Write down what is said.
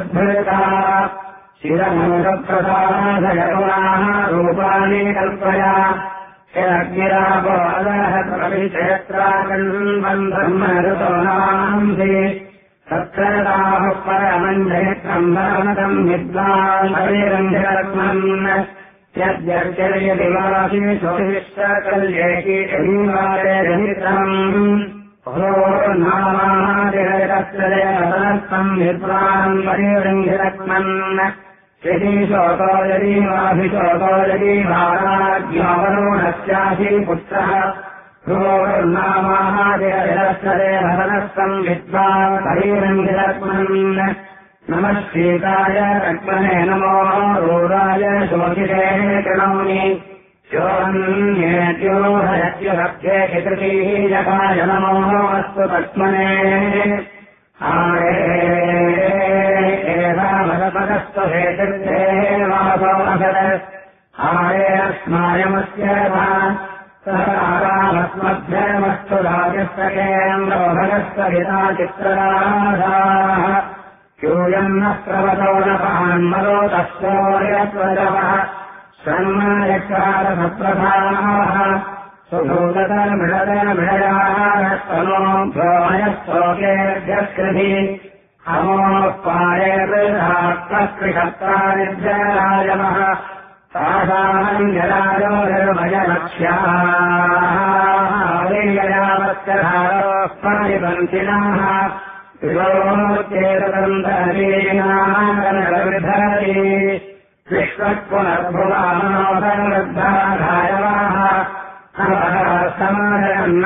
तद्धृता शिरमूलप्रसादयगुणाः रूपाणि कल्पया यज्ञरापवादहत्रविक्षेत्राकण्बन्धर्मऋतो नांसि तत्रदाः परमञ्जयत्रम् वरमतम् विद्वान् हरिरञ्जरत्मन् यद्यर्चर्यदिवासि स्वविश्वकल्येकी जनित्रम् नामादिरस्तम् विद्वान् हरिरञ्जरत्मन् यदीशोको यदीवाभिशोको यदीवाराज्ञावरोणस्यासि पुत्रः नामादिरस्तम् विद्वान् हरिरञ्जरत्मन् नमः सीताय रक्मणे नमो रूराय शोचिते कृणौमि योऽन्येत्यो हयत्युभक्ते हितृतीः जगाय नमो अस्तु पद्मने आरेवामदपदस्तु हेतृते वासो असद आरे अस्मायमस्य सहरामस्मभ्यमस्तु राजस्तकेन्द्रो भगस्त हिता चित्रराधाः यूयम् न प्रवतो न पान्मरो तस्योर्यत्वजवः श्रन्मयकारसप्रधाः सुभूततर्मिषतर्मिषयाः स्तनो भ्योमयस्तोकेभ्यस्कृधि अमोः पायेर्विधात्मस्कृषत्रानिभ्यराजमः तासाहम् जराजो निर्भयलक्ष्याः वीर्ययावत्यधारोः परिपन्थिनः विभोचेतदन्तरीनागनविधरी विश्वत्पुनर्भुवामनोदर्वद्धाधायवाः समाजयन्